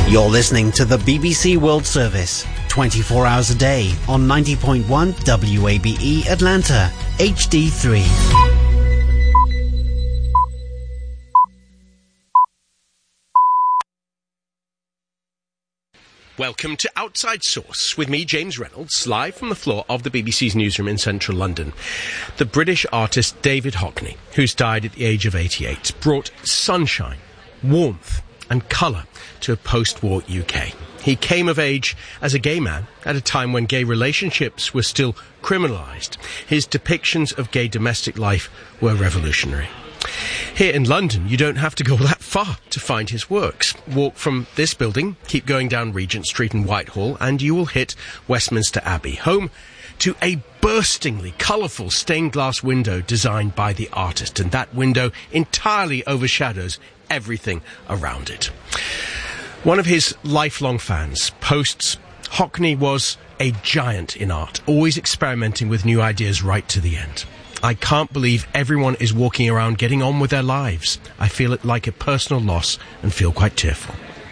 You're listening to the BBC World Service, 24 hours a day on 90.1 WABE Atlanta, HD3. Welcome to Outside Source with me, James Reynolds, live from the floor of the BBC's newsroom in central London. The British artist David Hockney, who's died at the age of 88, brought sunshine, warmth and colour to a post-war UK. He came of age as a gay man at a time when gay relationships were still criminalised. His depictions of gay domestic life were revolutionary. Here in London, you don't have to go that far to find his works. Walk from this building, keep going down Regent Street and Whitehall, and you will hit Westminster Abbey, home to a burstingly colourful stained glass window designed by the artist, and that window entirely overshadows everything around it. One of his lifelong fans posts, Hockney was a giant in art, always experimenting with new ideas right to the end. I can't believe everyone is walking around getting on with their lives. I feel it like a personal loss and feel quite tearful.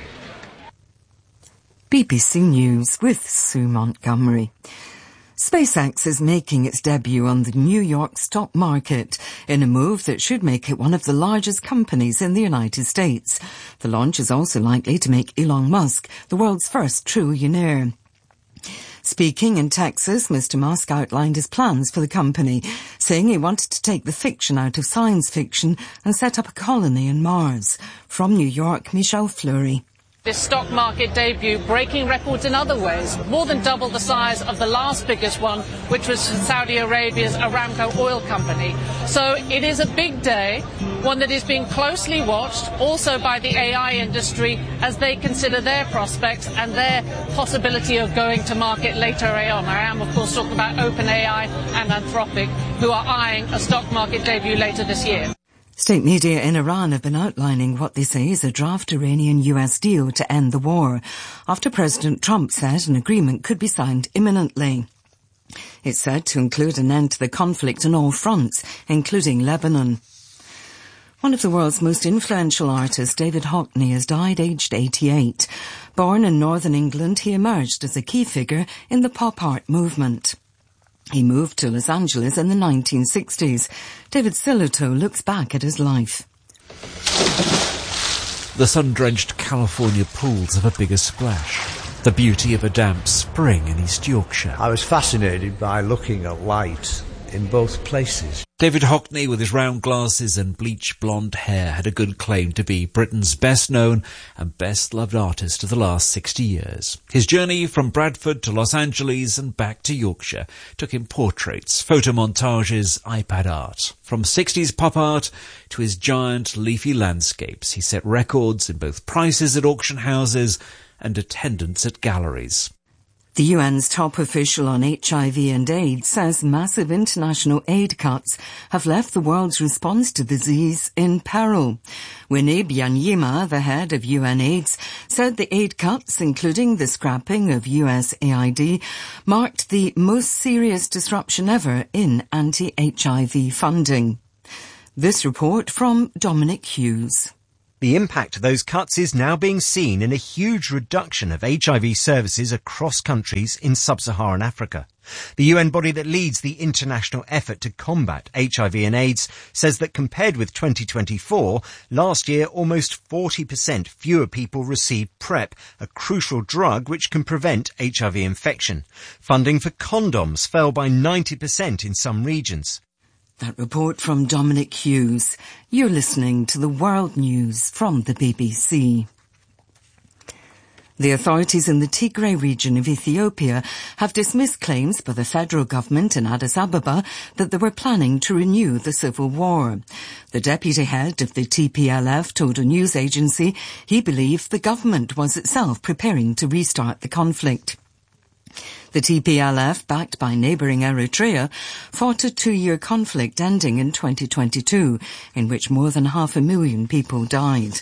BBC News with Sue Montgomery. SpaceX is making its debut on the New York stock market in a move that should make it one of the largest companies in the United States. The launch is also likely to make Elon Musk the world's first trillionaire. Speaking in Texas, Mr. Musk outlined his plans for the company, saying he wanted to take the fiction out of science fiction and set up a colony on Mars. From New York, Michelle Fleury. This stock market debut breaking records in other ways, more than double the size of the last biggest one, which was Saudi Arabia's Aramco oil company. So it is a big day, one that is being closely watched also by the AI industry as they consider their prospects and their possibility of going to market later on. I am, of course, talking about OpenAI and Anthropic, who are eyeing a stock market debut later this year. State media in Iran have been outlining what they say is a draft Iranian-US deal to end the war, after President Trump said an agreement could be signed imminently. It's said to include an end to the conflict on all fronts, including Lebanon. One of the world's most influential artists, David Hockney, has died aged 88. Born in northern England, he emerged as a key figure in the pop art movement. He moved to Los Angeles in the 1960s. David Sillito looks back at his life. The sun-drenched California pools have a bigger splash. The beauty of a damp spring in East Yorkshire. I was fascinated by looking at light in both places. David Hockney, with his round glasses and bleach blonde hair, had a good claim to be Britain's best-known and best-loved artist of the last 60 years. His journey from Bradford to Los Angeles and back to Yorkshire took him portraits, photomontages, iPad art. From 60s pop art to his giant leafy landscapes, he set records in both prices at auction houses and attendance at galleries. The UN's top official on HIV and AIDS says massive international aid cuts have left the world's response to the disease in peril. Winnie Byanyima, the head of UNAIDS, said the aid cuts, including the scrapping of USAID, marked the most serious disruption ever in anti-HIV funding. This report from Dominic Hughes. The impact of those cuts is now being seen in a huge reduction of HIV services across countries in sub-Saharan Africa. The UN body that leads the international effort to combat HIV and AIDS says that compared with 2024, last year almost 40% fewer people received PrEP, a crucial drug which can prevent HIV infection. Funding for condoms fell by 90% in some regions. That report from Dominic Hughes. You're listening to the World News from the BBC. The authorities in the Tigray region of Ethiopia have dismissed claims by the federal government in Addis Ababa that they were planning to renew the civil war. The deputy head of the TPLF told a news agency he believed the government was itself preparing to restart the conflict. The TPLF, backed by neighbouring Eritrea, fought a 2-year conflict ending in 2022, in which more than 500,000 people died.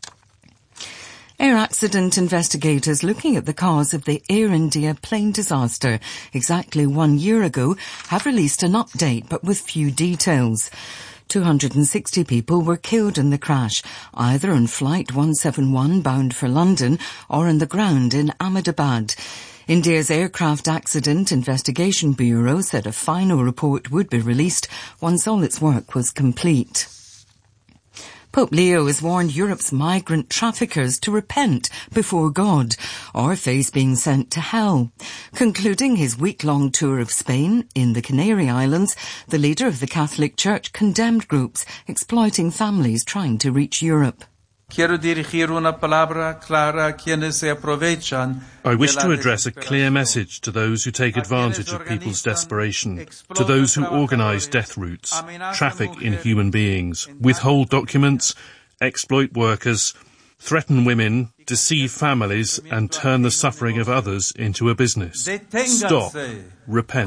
Air accident investigators looking at the cause of the Air India plane disaster exactly 1 year ago have released an update, but with few details. 260 people were killed in the crash, either on Flight 171 bound for London or on the ground in Ahmedabad. India's Aircraft Accident Investigation Bureau said a final report would be released once all its work was complete. Pope Leo has warned Europe's migrant traffickers to repent before God or face being sent to hell. Concluding his week-long tour of Spain in the Canary Islands, the leader of the Catholic Church condemned groups exploiting families trying to reach Europe. I wish to address a clear message to those who take advantage of people's desperation, to those who organize death routes, traffic in human beings, withhold documents, exploit workers, threaten women, deceive families, and turn the suffering of others into a business. Stop. Repent.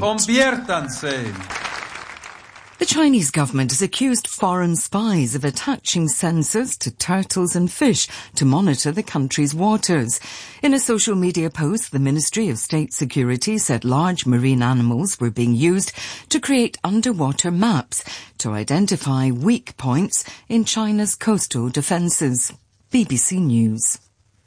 The Chinese government has accused foreign spies of attaching sensors to turtles and fish to monitor the country's waters. In a social media post, the Ministry of State Security said large marine animals were being used to create underwater maps to identify weak points in China's coastal defences. BBC News.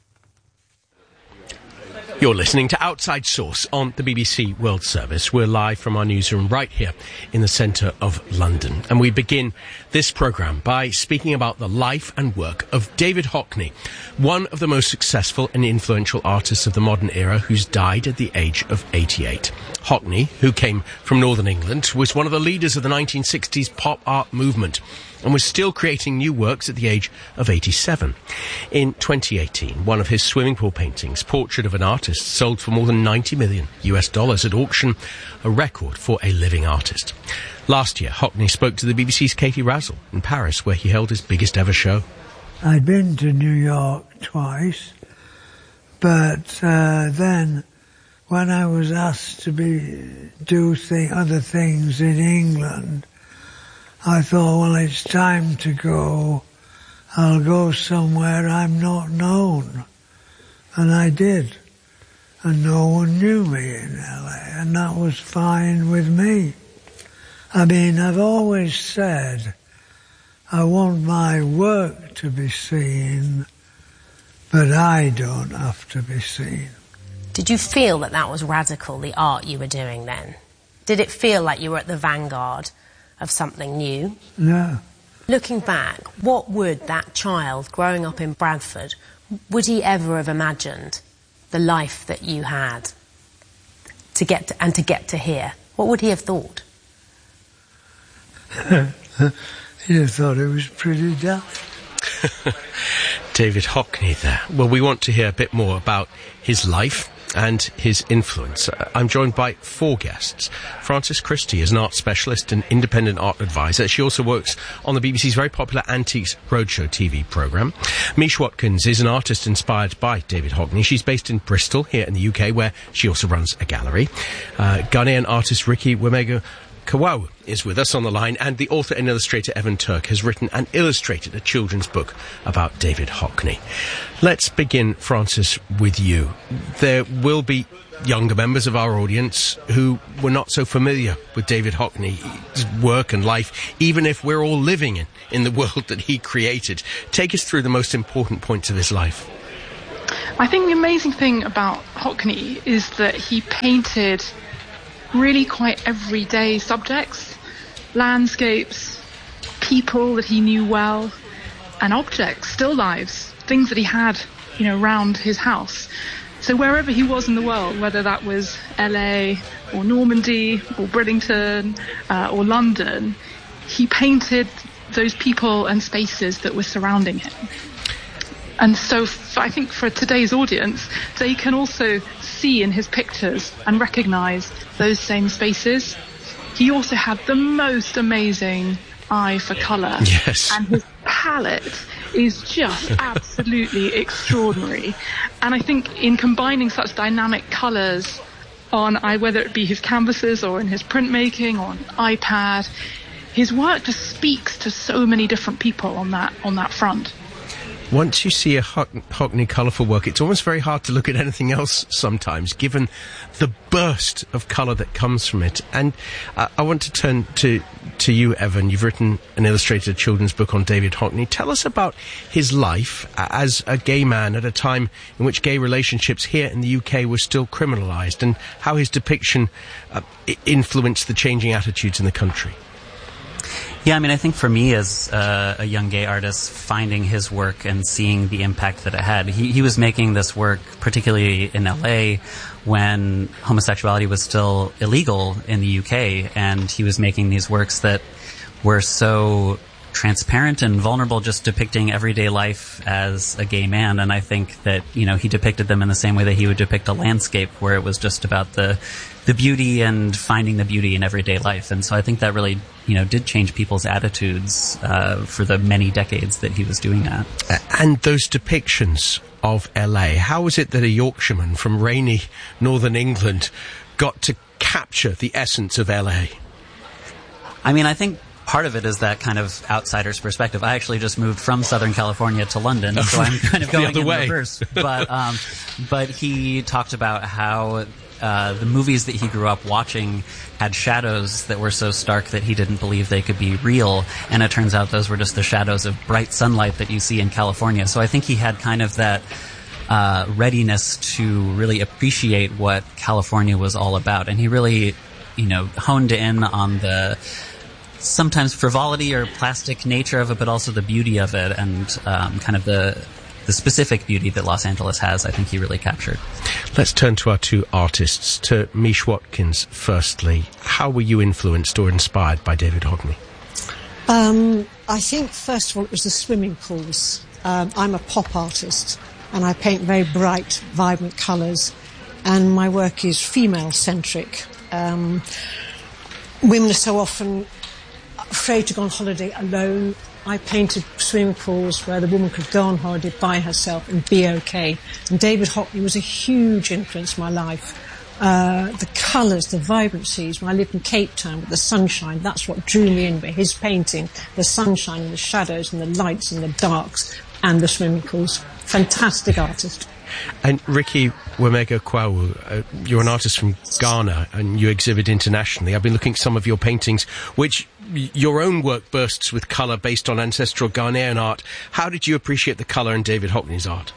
You're listening to Outside Source on the BBC World Service. We're live from our newsroom right here in the centre of London. And we begin this programme by speaking about the life and work of David Hockney, one of the most successful and influential artists of the modern era who's died at the age of 88. Hockney, who came from Northern England, was one of the leaders of the 1960s pop art movement and was still creating new works at the age of 87. In 2018, one of his swimming pool paintings, Portrait of an Artist, sold for more than $90 million at auction, a record for a living artist. Last year, Hockney spoke to the BBC's Katie Razzle in Paris, where he held his biggest ever show. I'd been to New York twice, but then when I was asked to do other things in England, I thought, well, it's time to go. I'll go somewhere I'm not known. And I did. And no one knew me in LA, and that was fine with me. I mean, I've always said I want my work to be seen, but I don't have to be seen. Did you feel that that was radical, the art you were doing then? Did it feel like you were at the vanguard of something new? No. Looking back, what would that child growing up in Bradford, would he ever have imagined the life that you had to get to here? What would he have thought? He'd have thought it was pretty daft. David Hockney there. Well, we want to hear a bit more about his life and his influence. I'm joined by four guests. Frances Christie is an art specialist and independent art advisor. She also works on the BBC's very popular Antiques Roadshow TV programme. Mish Watkins is an artist inspired by David Hockney. She's based in Bristol, here in the UK, where she also runs a gallery. Ghanaian artist Ricky Wemego Kawau is with us on the line, and the author and illustrator Evan Turk has written and illustrated a children's book about David Hockney. Let's begin, Frances, with you. There will be younger members of our audience who were not so familiar with David Hockney's work and life, even if we're all living in the world that he created. Take us through the most important points of his life. I think the amazing thing about Hockney is that he painted really quite everyday subjects, landscapes, people that he knew well, and objects, still lives, things that he had, around his house. So wherever he was in the world, whether that was LA or Normandy or Bridlington or London, he painted those people and spaces that were surrounding him. And so I think for today's audience, they can also see in his pictures and recognise those same spaces. He also had the most amazing eye for colour. Yes. And his palette is just absolutely extraordinary. And I think in combining such dynamic colours on whether it be his canvases or in his printmaking or on iPad, his work just speaks to so many different people on that front. Once you see a Hockney colourful work, it's almost very hard to look at anything else sometimes, given the burst of colour that comes from it. And I want to turn to to you, Evan. You've written an illustrated children's book on David Hockney. Tell us about his life as a gay man at a time in which gay relationships here in the UK were still criminalised, and how his depiction influenced the changing attitudes in the country. Yeah, I mean, I think for me as a young gay artist, finding his work and seeing the impact that it had, he was making this work particularly in LA when homosexuality was still illegal in the UK, and he was making these works that were so transparent and vulnerable, just depicting everyday life as a gay man. And I think that, you know, he depicted them in the same way that he would depict a landscape, where it was just about the beauty and finding the beauty in everyday life. And so I think that really, you know, did change people's attitudes for the many decades that he was doing that. And those depictions of LA, how was it that a Yorkshireman from rainy northern England got to capture the essence of LA? I mean, I think part of it is that kind of outsider's perspective. I actually just moved from Southern California to London, so I'm kind of going in reverse. But he talked about how the movies that he grew up watching had shadows that were so stark that he didn't believe they could be real, and it turns out those were just the shadows of bright sunlight that you see in California. So I think he had kind of that readiness to really appreciate what California was all about, and he really, you know, honed in on the sometimes frivolity or plastic nature of it, but also the beauty of it, and kind of the specific beauty that Los Angeles has. I think he really captured. Let's turn to our two artists. To Mish Watkins, firstly. How were you influenced or inspired by David Hockney? I think, first of all, it was the swimming pools. I'm a pop artist, and I paint very bright, vibrant colours, and my work is female-centric. Women are so often afraid to go on holiday alone. I painted swimming pools where the woman could go on holiday by herself and be okay. And David Hockney was a huge influence in my life. The colours, the vibrancies. When I lived in Cape Town with the sunshine, that's what drew me in with his painting. The sunshine and the shadows and the lights and the darks and the swimming pools. Fantastic artist. And Ricky Wemega Kwawu, you're an artist from Ghana and you exhibit internationally. I've been looking at some of your paintings, which your own work bursts with colour based on ancestral Ghanaian art. How did you appreciate the colour in David Hockney's art?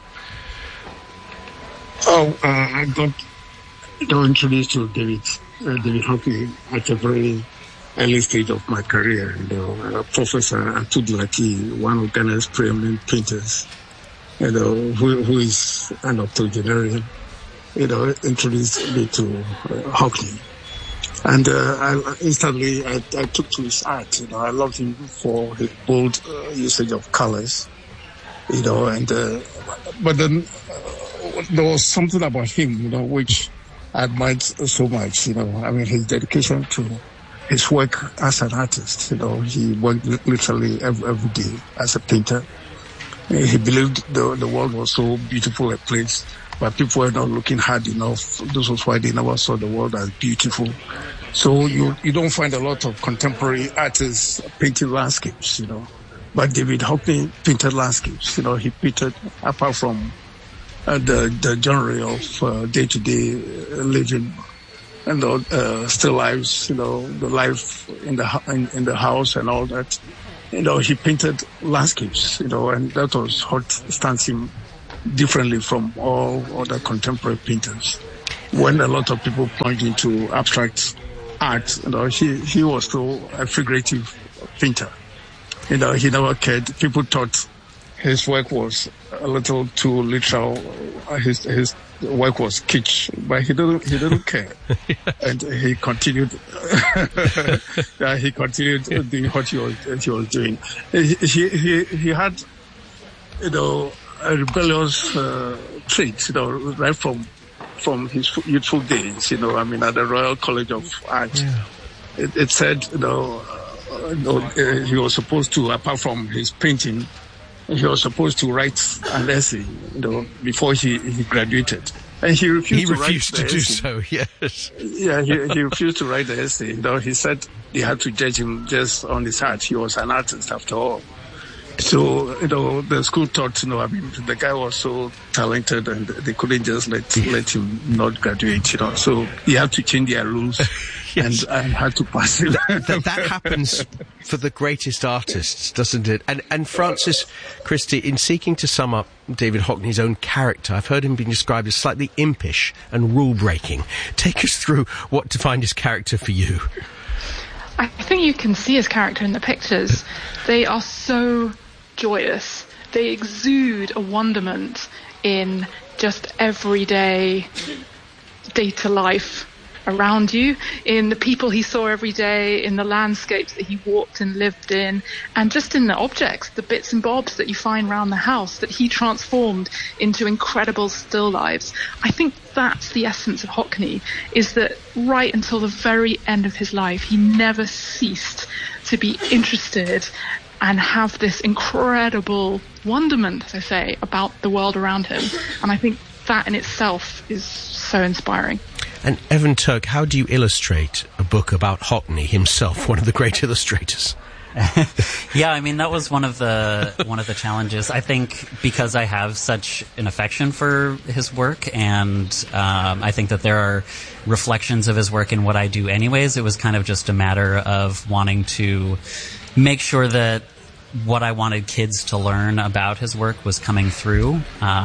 I got introduced to David Hockney at a very early stage of my career. Professor Atudlaki, one of Ghana's preeminent painters, who is an octogenarian, introduced me to Hockney. And instantly I took to his art. I loved him for his bold usage of colors, but then there was something about him, which I admired so much, his dedication to his work as an artist. He worked literally every day as a painter. He believed the world was so beautiful a place, but people were not looking hard enough. This was why they never saw the world as beautiful. So you don't find a lot of contemporary artists painting landscapes, But David Hockney painted landscapes. He painted, apart from the genre of day-to-day living and still lives, the life in the house and all that. He painted landscapes, and that was what stands him differently from all other contemporary painters. When a lot of people plunge into abstract art, he was still a figurative painter. He never cared. People thought his work was a little too literal. His work was kitsch, but he didn't care, and he continued. He continued doing what he was doing. He had, a rebellious trait, right from his youthful days. At the Royal College of Art, it said, he was supposed to, apart from his painting, he was supposed to write an essay, before he graduated. And he refused to do so, yes. Yeah, he refused to write the essay. He said they had to judge him just on his art. He was an artist after all. So, the school thought, the guy was so talented and they couldn't just let him not graduate, So you have to change their rules. Yes. And had to pass it. That happens for the greatest artists, doesn't it? And Francis Christie, in seeking to sum up David Hockney's own character, I've heard him being described as slightly impish and rule-breaking. Take us through what defined his character for you. I think you can see his character in the pictures. They are so joyous. They exude a wonderment in just everyday data life around you, in the people he saw every day, in the landscapes that he walked and lived in, and just in the objects, the bits and bobs that you find around the house that he transformed into incredible still lives. I think that's the essence of Hockney, is that right until the very end of his life, he never ceased to be interested and have this incredible wonderment, as I say, about the world around him. And I think that in itself is so inspiring. And Evan Turk, how do you illustrate a book about Hockney himself, one of the great illustrators? Yeah, I mean, that was one of the challenges. I think because I have such an affection for his work, and I think that there are reflections of his work in what I do anyways, it was kind of just a matter of wanting to make sure that what I wanted kids to learn about his work was coming through.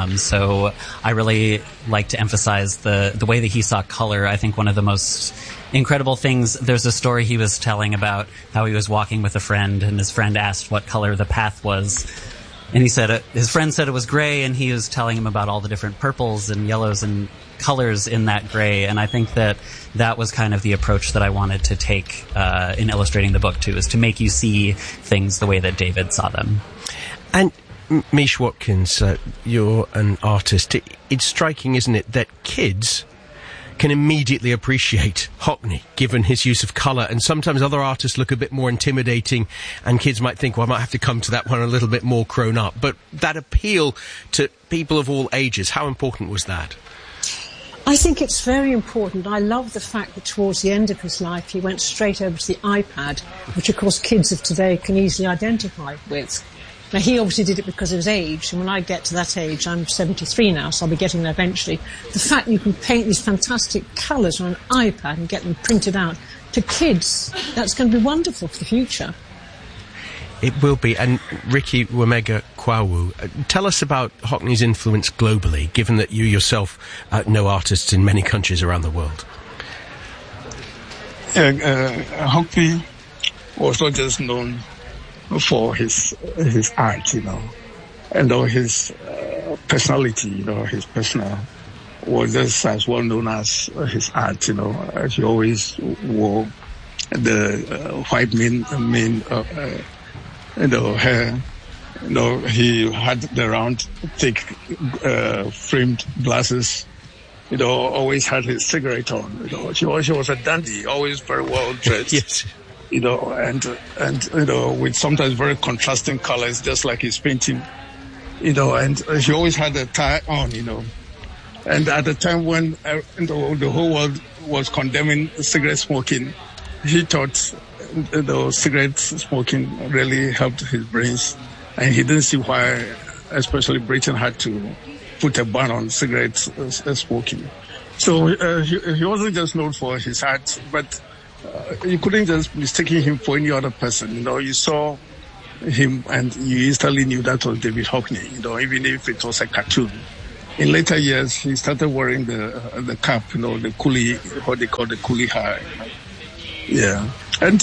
So I really like to emphasize the way that he saw color. I think one of the most incredible things, there's a story he was telling about how he was walking with a friend, and his friend asked what color the path was. And he said, his friend said it was gray, and he was telling him about all the different purples and yellows and colors in that gray. And I think that was kind of the approach that I wanted to take in illustrating the book too, is to make you see things the way that David saw them. And Mish Watkins, you're an artist. It's striking, isn't it, that kids can immediately appreciate Hockney, given his use of colour, and sometimes other artists look a bit more intimidating, and kids might think, well, I might have to come to that one a little bit more grown up. But that appeal to people of all ages, how important was that? I think it's very important. I love the fact that towards the end of his life he went straight over to the iPad, which of course kids of today can easily identify with. Now, he obviously did it because of his age, and when I get to that age, I'm 73 now, so I'll be getting there eventually. The fact you can paint these fantastic colours on an iPad and get them printed out to kids, that's going to be wonderful for the future. It will be. And Ricky Wamega Kwawu, tell us about Hockney's influence globally, given that you yourself know artists in many countries around the world. Hockney was not just known for his art, and his personality, his personal was just as well known as his art, He always wore the white mane hair. He had the round, thick, framed glasses. Always had his cigarette on. He was a dandy, always very well dressed. Yes. And with sometimes very contrasting colors, just like his painting, and he always had a tie on, And at the time when the whole world was condemning cigarette smoking, he thought cigarette smoking really helped his brains, and he didn't see why, especially Britain, had to put a ban on cigarette smoking. So he wasn't just known for his art, but you couldn't just mistake him for any other person. You saw him and you instantly knew that was David Hockney, even if it was a cartoon. In later years, he started wearing the cap, the coolie, what they call the coolie hat. Yeah. And,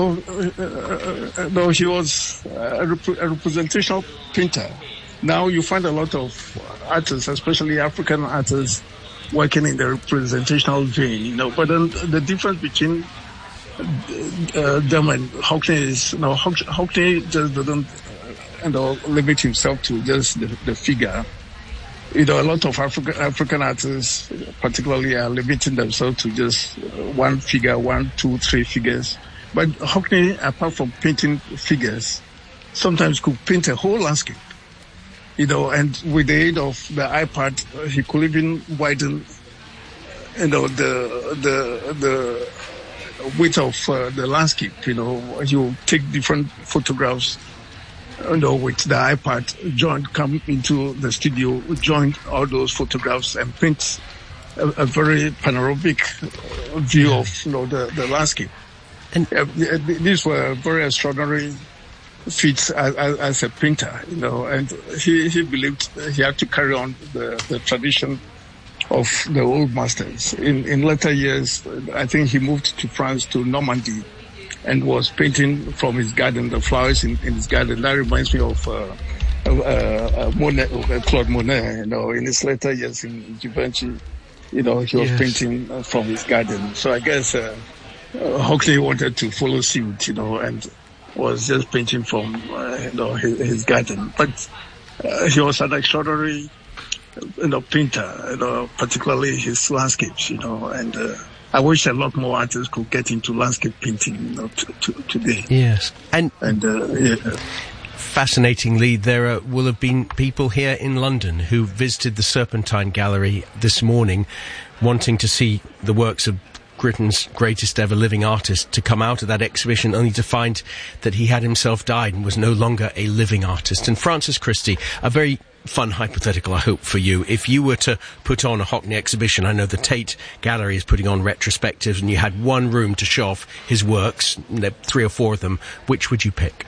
he was a representational painter. Now you find a lot of artists, especially African artists, working in the representational vein, But then the difference between them and Hockney is, Hockney just doesn't, limit himself to just the figure. A lot of African artists, particularly, are limiting themselves to just one figure, 1, 2, 3 figures. But Hockney, apart from painting figures, sometimes could paint a whole landscape. And with the aid of the iPad, he could even widen, the width of the landscape. You take different photographs with the iPad, come into the studio, joined all those photographs and paint a very panoramic view of the landscape. And these were very extraordinary feats as a painter, and he believed he had to carry on the tradition of the old masters. In later years, I think he moved to France, to Normandy, and was painting from his garden, the flowers in his garden. That reminds me of Monet, Claude Monet, in his later years in Givenchy, he was painting from his garden. So I guess Hockney wanted to follow suit, and was just painting from, his garden. But he was an extraordinary, painter, particularly his landscapes, and I wish a lot more artists could get into landscape painting, today. Yes. Fascinatingly, there will have been people here in London who visited the Serpentine Gallery this morning wanting to see the works of Britain's greatest ever living artist, to come out of that exhibition only to find that he had himself died and was no longer a living artist. And Francis Christie, a very fun hypothetical, I hope, for you. If you were to put on a Hockney exhibition, I know the Tate Gallery is putting on retrospectives, and you had one room to show off his works, 3 or 4 of them, which would you pick?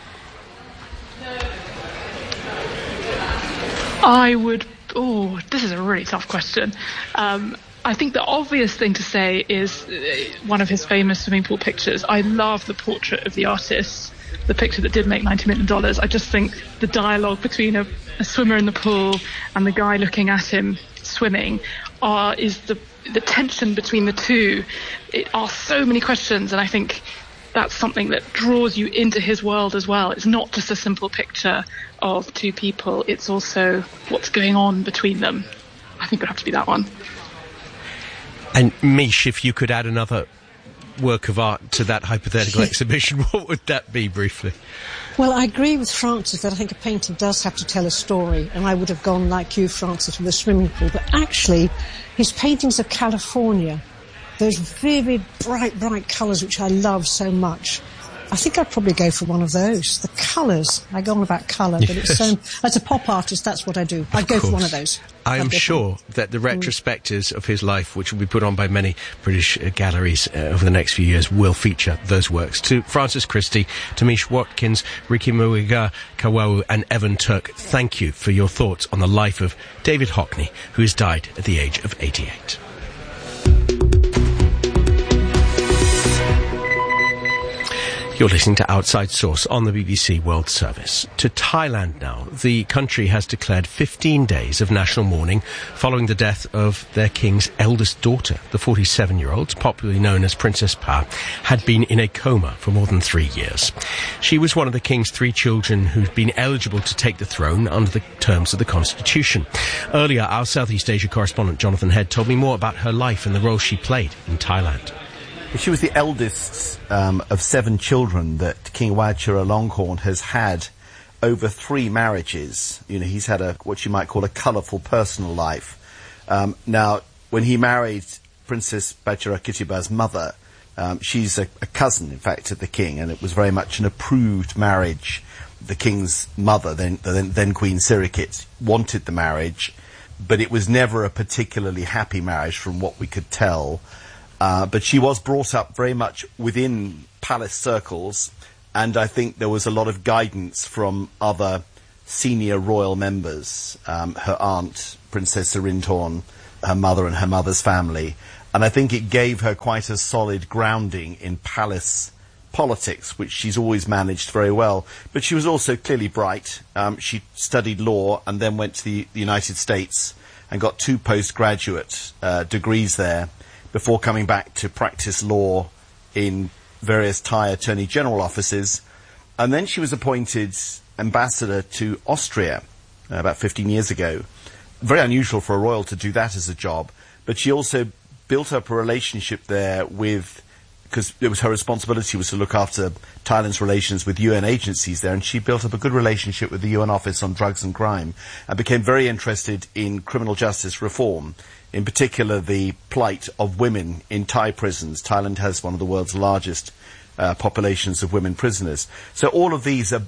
This is a really tough question. I think the obvious thing to say is one of his famous swimming pool pictures. I love the portrait of the artist, the picture that did make $90 million. I just think the dialogue between a swimmer in the pool and the guy looking at him swimming is the tension between the two. It asks so many questions, and I think that's something that draws you into his world as well. It's not just a simple picture of two people, it's also what's going on between them. I think it would have to be that one. And Mish, if you could add another work of art to that hypothetical exhibition, what would that be, briefly? Well, I agree with Francis that I think a painting does have to tell a story, and I would have gone like you, Francis, with the swimming pool. But actually, his paintings of California, those vivid, bright colours which I love so much, I think I'd probably go for one of those. The colours. I go on about colour, but it's as a pop artist, that's what I do. I'd go for one of those. I am sure that the retrospectives of his life, which will be put on by many British galleries over the next few years, will feature those works. To Francis Christie, to Mish Watkins, Ricky Muiga Kawau and Evan Turk, thank you for your thoughts on the life of David Hockney, who has died at the age of 88. You're listening to Outside Source on the BBC World Service. To Thailand now. The country has declared 15 days of national mourning following the death of their king's eldest daughter. The 47-year-old, popularly known as Princess Pa, had been in a coma for more than 3 years. She was one of the king's 3 children who'd been eligible to take the throne under the terms of the constitution. Earlier, our Southeast Asia correspondent Jonathan Head told me more about her life and the role she played in Thailand. She was the eldest of 7 children that King Vajiralongkorn has had over 3 marriages. He's had what you might call a colourful personal life. Now, when he married Princess Bajarakittiba's mother, she's a cousin, in fact, of the king, and it was very much an approved marriage. The king's mother, then Queen Sirikit, wanted the marriage, but it was never a particularly happy marriage from what we could tell. But she was brought up very much within palace circles, and I think there was a lot of guidance from other senior royal members, her aunt, Princess Serinthorn, her mother and her mother's family, and I think it gave her quite a solid grounding in palace politics, which she's always managed very well. But she was also clearly bright. She studied law and then went to the United States and got 2 postgraduate degrees there, before coming back to practice law in various Thai Attorney General offices. And then she was appointed ambassador to Austria about 15 years ago. Very unusual for a royal to do that as a job. But she also built up a relationship there because it was her responsibility was to look after Thailand's relations with UN agencies there, and she built up a good relationship with the UN Office on Drugs and Crime and became very interested in criminal justice reform. In particular, the plight of women in Thai prisons. Thailand has one of the world's largest populations of women prisoners. So all of these are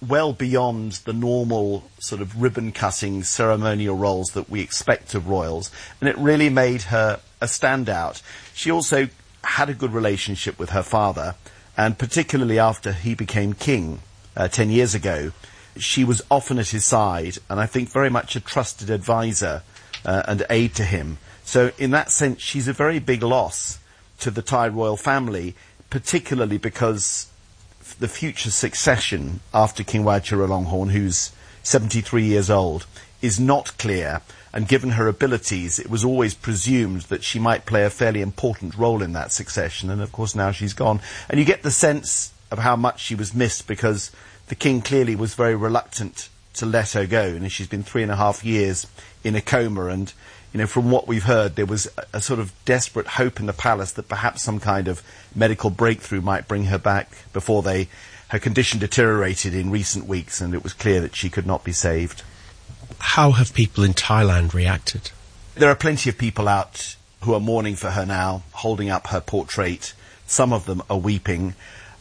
well beyond the normal sort of ribbon-cutting ceremonial roles that we expect of royals, and it really made her a standout. She also had a good relationship with her father, and particularly after he became king 10 years ago, she was often at his side, and I think very much a trusted advisor and aid to him. So in that sense, she's a very big loss to the Thai royal family, particularly because the future succession after King Vajiralongkorn, who's 73 years old, is not clear, and given her abilities, it was always presumed that she might play a fairly important role in that succession, and of course now she's gone. And you get the sense of how much she was missed, because the king clearly was very reluctant to let her go, and she's been 3.5 years in a coma, and from what we've heard, there was a sort of desperate hope in the palace that perhaps some kind of medical breakthrough might bring her back before her condition deteriorated in recent weeks, and it was clear that she could not be saved. How have people in Thailand reacted? There are plenty of people out who are mourning for her now, holding up her portrait. Some of them are weeping.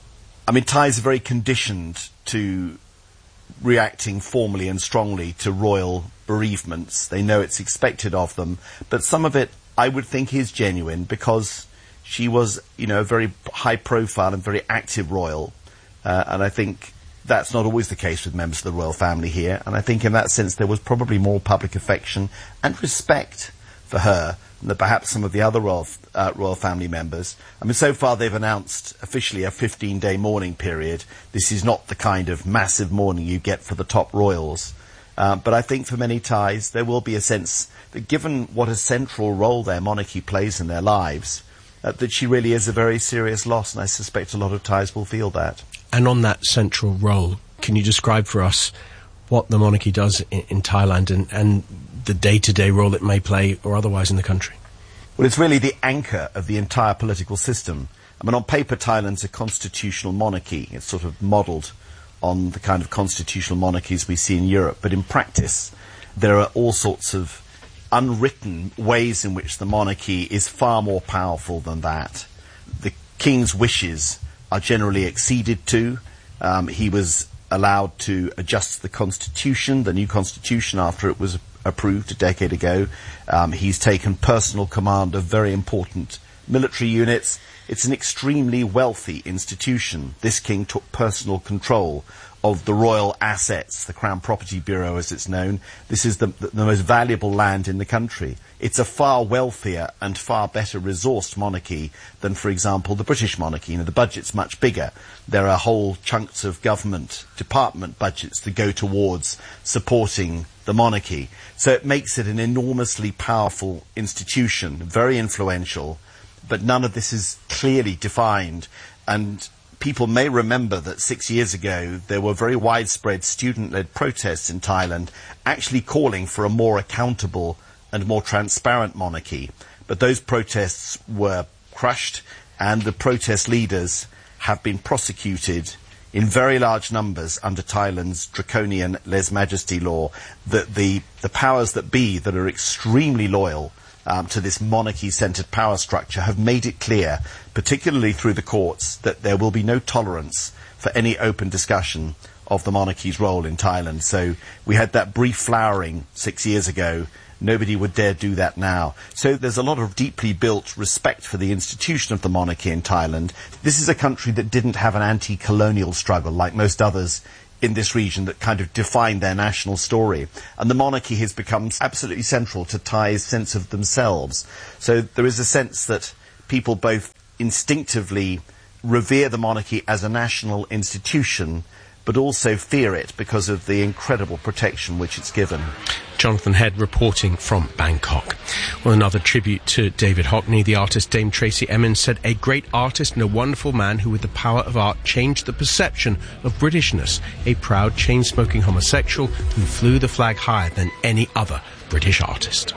I mean, Thais are very conditioned to reacting formally and strongly to royal bereavements. They know it's expected of them, but some of it I would think is genuine, because she was, a very high profile and very active royal, and I think that's not always the case with members of the royal family here, and I think in that sense there was probably more public affection and respect for her than perhaps some of the other royal family members. I mean, so far they've announced officially a 15-day mourning period. This is not the kind of massive mourning you get for the top royals. But I think for many Thais, there will be a sense that given what a central role their monarchy plays in their lives, that she really is a very serious loss, and I suspect a lot of Thais will feel that. And on that central role, can you describe for us what the monarchy does in Thailand and the day-to-day role it may play or otherwise in the country? Well, it's really the anchor of the entire political system. I mean, on paper, Thailand's a constitutional monarchy. It's sort of modelled on the kind of constitutional monarchies we see in Europe. But in practice, there are all sorts of unwritten ways in which the monarchy is far more powerful than that. The king's wishes are generally acceded to. He was allowed to adjust the constitution, the new constitution, after it was approved a decade ago. He's taken personal command of very important military units. It's an extremely wealthy institution. This king took personal control of the royal assets, the Crown Property Bureau as it's known. This is the most valuable land in the country. It's a far wealthier and far better resourced monarchy than, for example, the British monarchy. The budget's much bigger. There are whole chunks of government department budgets that go towards supporting the monarchy. So it makes it an enormously powerful institution, very influential, but none of this is clearly defined. And people may remember that 6 years ago there were very widespread student-led protests in Thailand actually calling for a more accountable and more transparent monarchy. But those protests were crushed, and the protest leaders have been prosecuted in very large numbers under Thailand's draconian lèse-majesté law. The powers that be, that are extremely loyal to this monarchy-centred power structure, have made it clear, particularly through the courts, that there will be no tolerance for any open discussion of the monarchy's role in Thailand. So we had that brief flowering 6 years ago. Nobody would dare do that now. So there's a lot of deeply built respect for the institution of the monarchy in Thailand. This is a country that didn't have an anti-colonial struggle like most others in this region that kind of defined their national story. And the monarchy has become absolutely central to Thais' sense of themselves. So there is a sense that people both instinctively revere the monarchy as a national institution, but also fear it because of the incredible protection which it's given. Jonathan Head reporting from Bangkok. Well, another tribute to David Hockney. The artist Dame Tracey Emin said, "A great artist and a wonderful man who with the power of art changed the perception of Britishness. A proud, chain-smoking homosexual who flew the flag higher than any other British artist."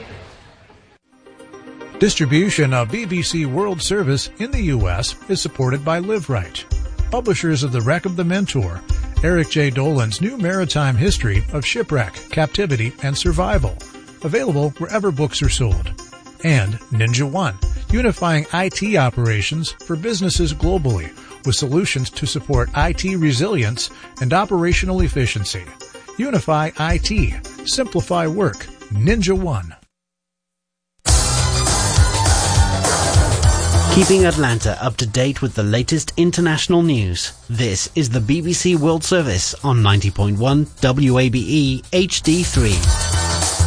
Distribution of BBC World Service in the U.S. is supported by LiveRight, publishers of The Wreck of the Mentor, Eric J. Dolan's new maritime history of shipwreck, captivity, and survival, available wherever books are sold, and Ninja One, unifying IT operations for businesses globally, with solutions to support IT resilience and operational efficiency. Unify IT. Simplify work. Ninja One. Keeping Atlanta up to date with the latest international news. This is the BBC World Service on 90.1 WABE HD3.